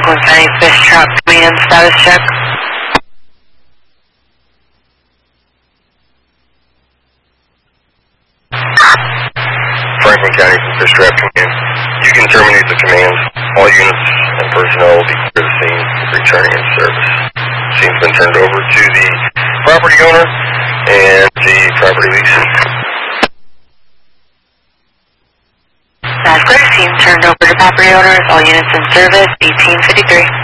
Franklin County Fish Trap Command status check. Franklin County Fish Trap Command. You can terminate the command. All units and personnel will be clear the scene, returning in service. Scene's been turned over to the property owner and the property lease. That's clear. Scene turned over to property owners. All units in service. 1853.